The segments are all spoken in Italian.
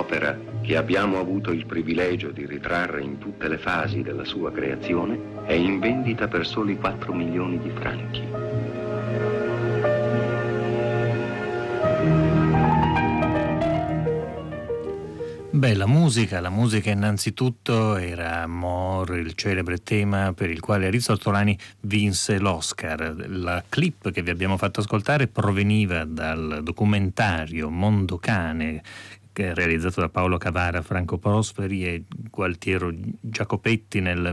L'opera, che abbiamo avuto il privilegio di ritrarre in tutte le fasi della sua creazione, è in vendita per soli 4 milioni di franchi. Beh, la musica innanzitutto era More, il celebre tema per il quale Rizzo Ortolani vinse l'Oscar. La clip che vi abbiamo fatto ascoltare proveniva dal documentario Mondocane, che è realizzato da Paolo Cavara, Franco Prosperi e Gualtiero Giacopetti nel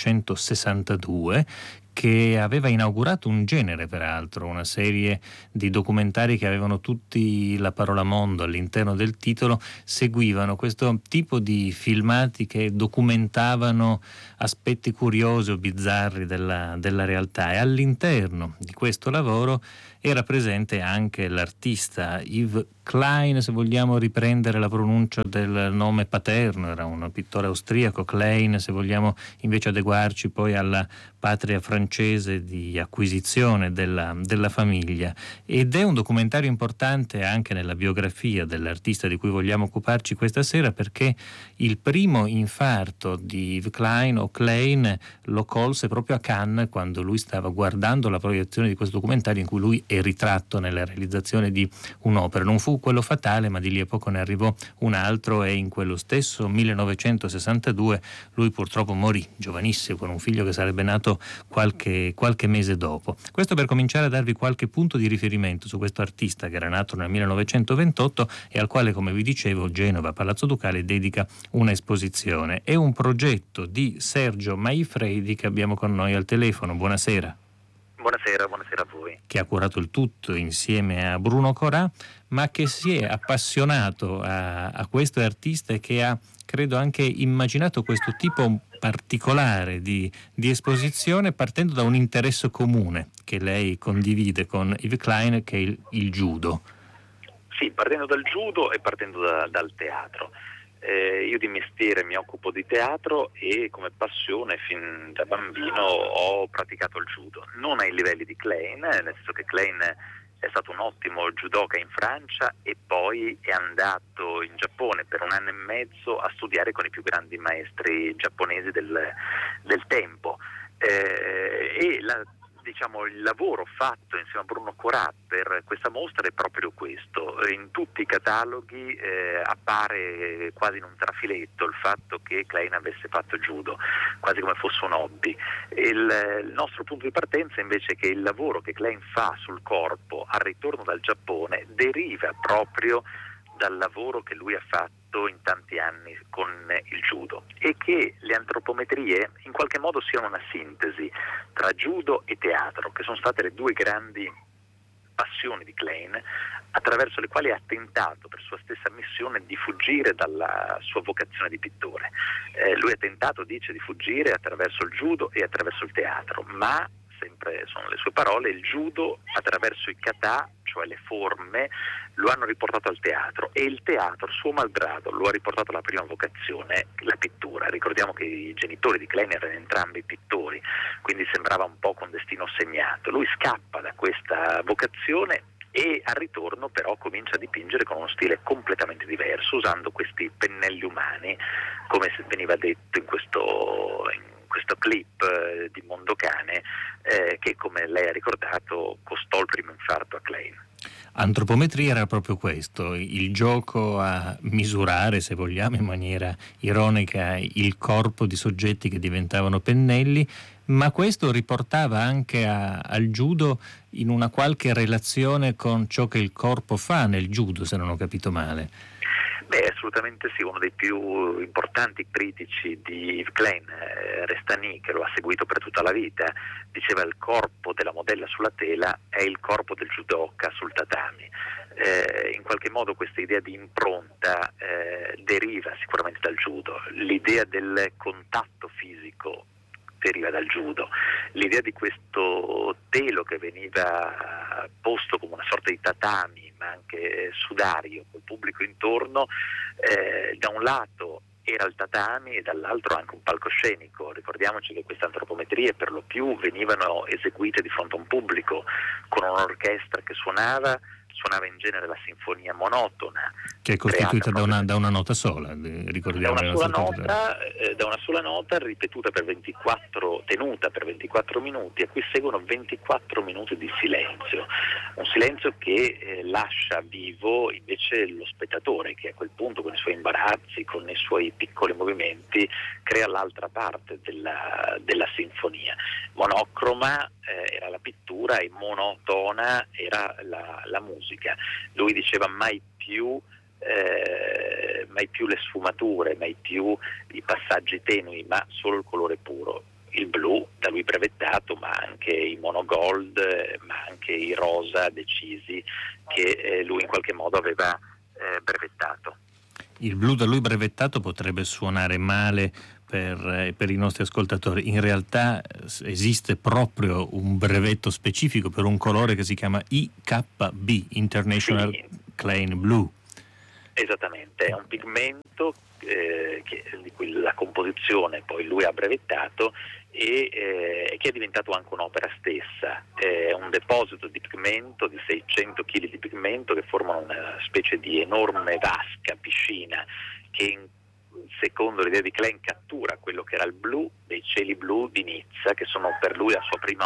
1962, che aveva inaugurato un genere, peraltro, una serie di documentari che avevano tutti la parola mondo all'interno del titolo, seguivano questo tipo di filmati che documentavano aspetti curiosi o bizzarri della realtà, e all'interno di questo lavoro era presente anche l'artista Yves Klein, se vogliamo riprendere la pronuncia del nome paterno, era un pittore austriaco. Klein, se vogliamo invece adeguarci poi alla patria francese di acquisizione della famiglia. Ed è un documentario importante anche nella biografia dell'artista di cui vogliamo occuparci questa sera, perché il primo infarto di Yves Klein o Klein lo colse proprio a Cannes, quando lui stava guardando la proiezione di questo documentario in cui lui è ritratto nella realizzazione di un'opera. Non fu quello fatale, ma di lì a poco ne arrivò un altro, e in quello stesso 1962 lui purtroppo morì giovanissimo, con un figlio che sarebbe nato qualche mese dopo. Questo per cominciare a darvi qualche punto di riferimento su questo artista che era nato nel 1928 e al quale, come vi dicevo, Genova Palazzo Ducale dedica una esposizione. È un progetto di Sergio Maifredi, che abbiamo con noi al telefono. Buonasera. Buonasera a voi. Che ha curato il tutto insieme a Bruno Corà, ma che si è appassionato a questo artista e che ha, credo, anche immaginato questo tipo particolare di esposizione partendo da un interesse comune che lei condivide con Yves Klein, che è il judo. Sì, partendo dal judo e partendo dal teatro. Io di mestiere mi occupo di teatro e come passione fin da bambino ho praticato il judo, non ai livelli di Klein, nel senso che Klein è stato un ottimo judoka in Francia e poi è andato in Giappone per 1 anno e mezzo a studiare con i più grandi maestri giapponesi del tempo. Il lavoro fatto insieme a Bruno Corà per questa mostra è proprio questo. In tutti i cataloghi appare quasi in un trafiletto il fatto che Klein avesse fatto judo, quasi come fosse un hobby. Il nostro punto di partenza invece è che il lavoro che Klein fa sul corpo al ritorno dal Giappone deriva proprio dal lavoro che lui ha fatto in tanti anni con il judo, e che le antropometrie in qualche modo siano una sintesi tra judo e teatro, che sono state le 2 grandi passioni di Klein, attraverso le quali ha tentato per sua stessa missione di fuggire dalla sua vocazione di pittore. Lui ha tentato, dice, di fuggire attraverso il judo e attraverso il teatro, ma, sempre sono le sue parole, il judo attraverso i kata, cioè le forme, lo hanno riportato al teatro, e il teatro, suo malgrado, lo ha riportato alla prima vocazione, la pittura. Ricordiamo che i genitori di Klein erano entrambi pittori, quindi sembrava un po' con destino segnato. Lui scappa da questa vocazione e al ritorno però comincia a dipingere con uno stile completamente diverso, usando questi pennelli umani, come veniva detto in questo clip di Mondocane, che, come lei ha ricordato, costò il primo infarto a Klein. Antropometria era proprio questo, il gioco a misurare, se vogliamo in maniera ironica, il corpo di soggetti che diventavano pennelli, ma questo riportava anche al judo in una qualche relazione con ciò che il corpo fa nel judo, se non ho capito male. Beh, assolutamente sì, uno dei più importanti critici di Yves Klein, Restany, che lo ha seguito per tutta la vita, diceva: il corpo della modella sulla tela è il corpo del judoka sul tatami. In qualche modo questa idea di impronta deriva sicuramente dal judo, l'idea del contatto fisico deriva dal judo, l'idea di questo telo che veniva posto come una sorta di tatami, ma anche sudario, col pubblico intorno, da un lato era il tatami e dall'altro anche un palcoscenico. Ricordiamoci che queste antropometrie per lo più venivano eseguite di fronte a un pubblico, con un'orchestra che suonava suonava in genere la sinfonia monotona, che è costituita da una nota sola, ricordiamo. Da una sola nota ripetuta tenuta per 24 minuti, a cui seguono 24 minuti di silenzio, un silenzio che lascia vivo invece lo spettatore, che a quel punto con i suoi imbarazzi, con i suoi piccoli movimenti, crea l'altra parte della sinfonia. Monocroma era la pittura e monotona era la musica. Lui diceva mai più le sfumature, mai più i passaggi tenui, ma solo il colore puro. Il blu da lui brevettato, ma anche i monogold, ma anche i rosa decisi che lui in qualche modo aveva brevettato. Il blu da lui brevettato potrebbe suonare male per i nostri ascoltatori. In realtà esiste proprio un brevetto specifico per un colore che si chiama IKB, International Klein Blue. Esattamente, è un pigmento di cui la composizione poi lui ha brevettato e che è diventato anche un'opera stessa. È un deposito di pigmento, di 600 kg di pigmento, che formano una specie di enorme vasca, piscina, che secondo l'idea di Klein cattura quello che era il blu dei cieli blu di Nizza, che sono per lui la sua prima